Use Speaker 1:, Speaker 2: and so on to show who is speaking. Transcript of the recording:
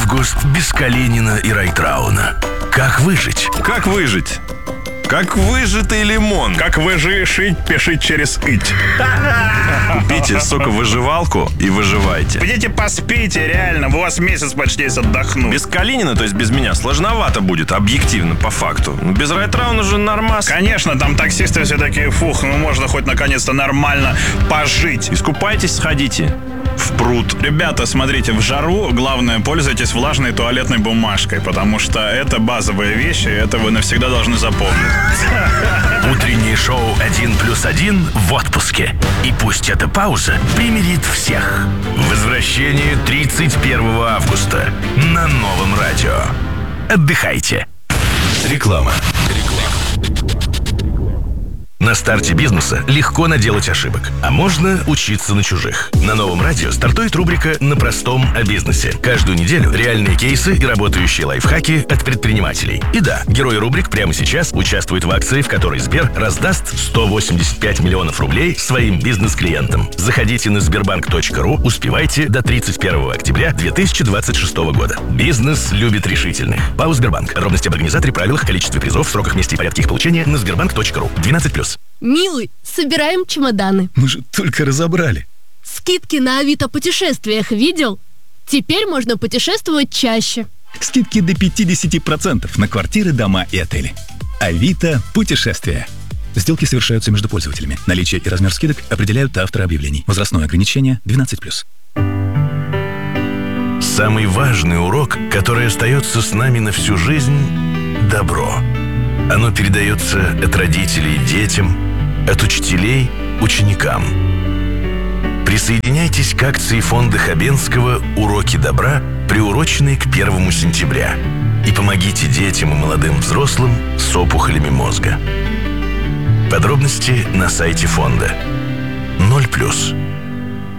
Speaker 1: Август без Калинина и Райтрауна. Как выжить?
Speaker 2: Как выжить? Как выжатый лимон.
Speaker 3: Как выжишить, пишите через «ить».
Speaker 2: Купите соковыживалку и выживайте.
Speaker 3: Идите поспите, реально, у вас месяц почти есть отдохнуть.
Speaker 2: Без Калинина, то есть без меня, сложновато будет, объективно, по факту. Без Райтрауна же нормас.
Speaker 3: Конечно, там таксисты все такие, можно хоть наконец-то нормально пожить.
Speaker 2: Искупайтесь, сходите в пруд.
Speaker 3: Ребята, смотрите, в жару главное, пользуйтесь влажной туалетной бумажкой, потому что это базовые вещи, и это вы навсегда должны запомнить.
Speaker 1: Утреннее шоу «1+1» в отпуске. И пусть эта пауза примирит всех. Возвращение 31 августа на Новом радио. Отдыхайте. Реклама. На старте бизнеса легко наделать ошибок, а можно учиться на чужих. На Новом радио стартует рубрика «На простом о бизнесе». Каждую неделю реальные кейсы и работающие лайфхаки от предпринимателей. И да, герои рубрик прямо сейчас участвуют в акции, в которой Сбер раздаст 185 миллионов рублей своим бизнес-клиентам. Заходите на sberbank.ru, успевайте до 31 октября 2026 года. Бизнес любит решительных. ПАО «Сбербанк». Подробности об организаторе, правилах, количестве призов, сроках, месте и порядке их получения на sberbank.ru. 12+.
Speaker 4: Милый, собираем чемоданы.
Speaker 5: Мы же только разобрали.
Speaker 4: Скидки на Авито путешествиях видел? Теперь можно путешествовать чаще.
Speaker 5: Скидки до 50% на квартиры, дома и отели. Авито путешествия. Сделки совершаются между пользователями. Наличие и размер скидок определяют авторы объявлений. Возрастное ограничение 12+.
Speaker 1: Самый важный урок, который остается с нами на всю жизнь – добро. Оно передается от родителей детям, от учителей ученикам. Присоединяйтесь к акции фонда Хабенского «Уроки добра», приуроченной к 1 сентября. И помогите детям и молодым взрослым с опухолями мозга. Подробности на сайте фонда. 0+.